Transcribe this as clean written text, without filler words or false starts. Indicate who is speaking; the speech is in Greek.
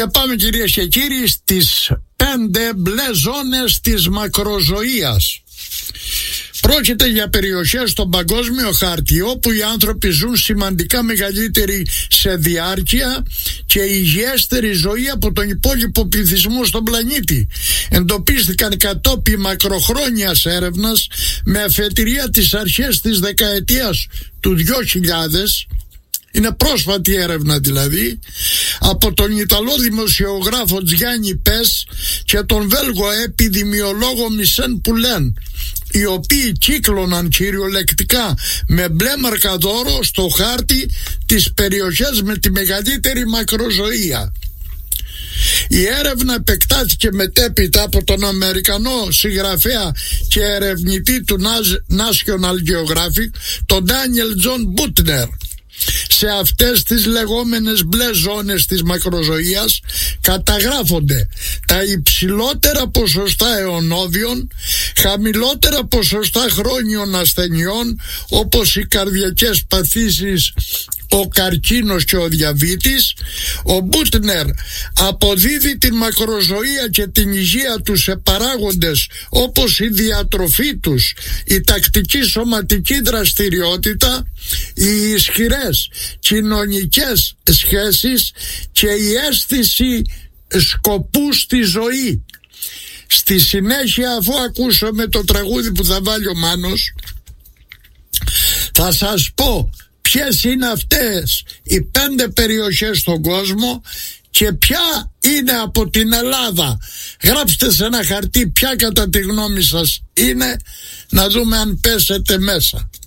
Speaker 1: Και πάμε, κυρίες και κύριοι, στις 5 μπλε ζώνες της μακροζωίας. Πρόκειται για περιοχές στον παγκόσμιο χάρτη όπου οι άνθρωποι ζουν σημαντικά μεγαλύτερη σε διάρκεια και υγιέστερη ζωή από τον υπόλοιπο πληθυσμό στον πλανήτη. Εντοπίστηκαν κατόπιν μακροχρόνιας έρευνας με αφετηρία τις αρχές της δεκαετίας του 2000. Είναι πρόσφατη έρευνα δηλαδή, από τον Ιταλό δημοσιογράφο Τζιάννη Πες και τον Βέλγο επιδημιολόγο Μισελ Πουλέν, οι οποίοι κύκλωναν κυριολεκτικά με μπλε μαρκαδόρο στο χάρτη τις περιοχές με τη μεγαλύτερη μακροζωία. Η έρευνα επεκτάθηκε μετέπειτα από τον Αμερικανό συγγραφέα και ερευνητή του National Geographic, τον Ντάνιελ Τζον Μπούτνερ. Σε αυτές τις λεγόμενες μπλε ζώνες της μακροζωίας καταγράφονται τα υψηλότερα ποσοστά αιωνόβιων, χαμηλότερα ποσοστά χρόνιων ασθενειών όπως οι καρδιακές παθήσεις, ο καρκίνος και ο διαβήτης. Ο Μπούτνερ αποδίδει την μακροζωία και την υγεία τους σε παράγοντες όπως η διατροφή τους, η τακτική σωματική δραστηριότητα, οι ισχυρές κοινωνικές σχέσεις και η αίσθηση σκοπού στη ζωή. Στη συνέχεια, αφού ακούσουμε το τραγούδι που θα βάλει ο Μάνος, θα σας πω ποιες είναι αυτές οι 5 περιοχές στον κόσμο και ποια είναι από την Ελλάδα. Γράψτε σε ένα χαρτί ποια κατά τη γνώμη σας είναι, να δούμε αν πέσετε μέσα.